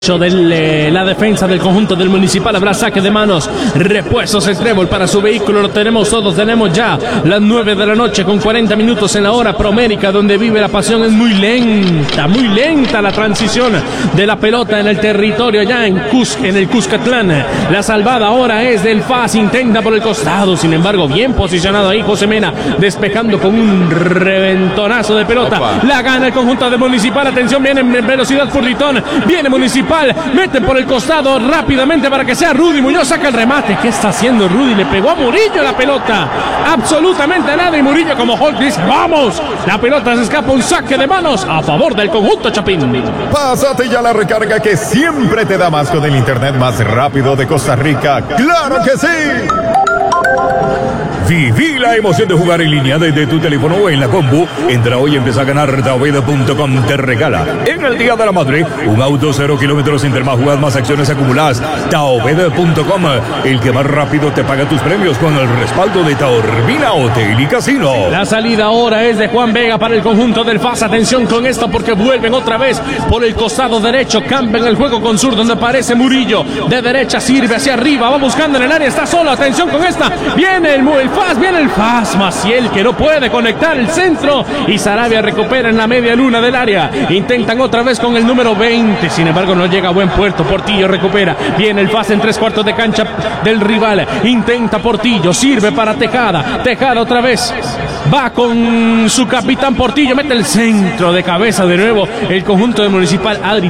De la defensa del conjunto del Municipal. Habrá saque de manos, repuestos el trébol para su vehículo. Lo tenemos todos, tenemos ya las 9 de la noche con 40 minutos en la hora promérica, donde vive la pasión. Es muy lenta la transición de la pelota en el territorio allá en el Cuscatlán. La salvada ahora es del FAS, intenta por el costado, sin embargo bien posicionado ahí José Mena, despejando con un reventonazo de pelota. Opa. La gana el conjunto del Municipal. Atención, viene en velocidad Furritón, viene Municipal, mete por el costado rápidamente para que sea Rudy Muñoz, saca el remate. ¿Qué está haciendo Rudy? Le pegó a Murillo la pelota, absolutamente nada, y Murillo como Hulk dice vamos, la pelota se escapa, un saque de manos a favor del conjunto Chapín. Pásate ya la recarga que siempre te da más con el internet más rápido de Costa Rica. ¡Claro que sí! Viví la emoción de jugar en línea desde tu teléfono o en la compu. Entra hoy y empieza a ganar. Taobeda.com te regala en el Día de la Madre un auto 0 kilómetros, entre más jugadas, más acciones acumuladas. Taobeda.com, el que más rápido te paga tus premios, con el respaldo de Taormina Hotel y Casino. La salida ahora es de Juan Vega para el conjunto del FAS. Atención con esto porque vuelven otra vez por el costado derecho. Cambian el juego con sur donde aparece Murillo. De derecha sirve hacia arriba, va buscando en el área, está solo. Atención con esta, viene el FAS, Maciel que no puede conectar el centro y Sarabia recupera en la media luna del área. Intentan otra vez con el número 20, sin embargo no llega a buen puerto. Portillo recupera, viene el FAS en 3/4 de cancha del rival, intenta Portillo, sirve para Tejada otra vez, va con su capitán Portillo, mete el centro de cabeza de nuevo el conjunto de Municipal. Adri,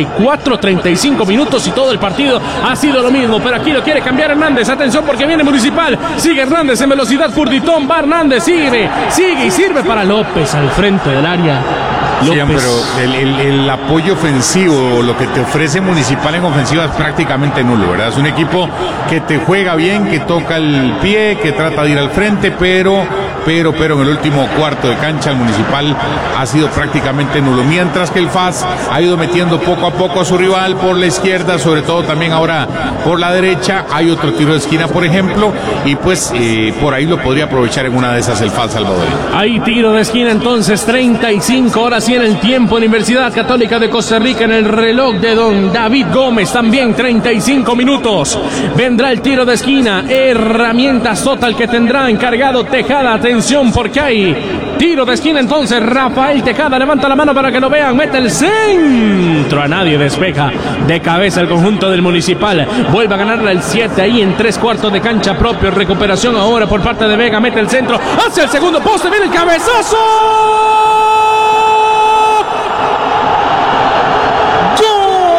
35 minutos y todo el partido ha sido lo mismo, pero aquí lo quiere cambiar Hernández. Atención porque viene Municipal, sigue Hernández en velocidad Furditón, va Hernández, sigue y sirve para López al frente del área. Sí, pero el apoyo ofensivo, lo que te ofrece Municipal en ofensiva es prácticamente nulo, ¿verdad? Es un equipo que te juega bien, que toca el pie, que trata de ir al frente, pero en el último cuarto de cancha el Municipal ha sido prácticamente nulo, mientras que el FAS ha ido metiendo poco a poco a su rival por la izquierda, sobre todo también ahora por la derecha. Hay otro tiro de esquina, por ejemplo, y pues por ahí lo podría aprovechar en una de esas el FAS salvadoreño. Hay tiro de esquina entonces, 35 horas y en el tiempo. Universidad Católica de Costa Rica en el reloj de don David Gómez, también 35 minutos. Vendrá el tiro de esquina, herramientas total que tendrá encargado Tejada. Atención porque hay tiro de esquina entonces. Rafael Tejada levanta la mano para que lo vean, mete el centro, a nadie, despeja de cabeza el conjunto del Municipal. Vuelve a ganarla el 7 ahí en 3/4 de cancha propio. Recuperación ahora por parte de Vega, mete el centro hacia el segundo poste, viene el cabezazo.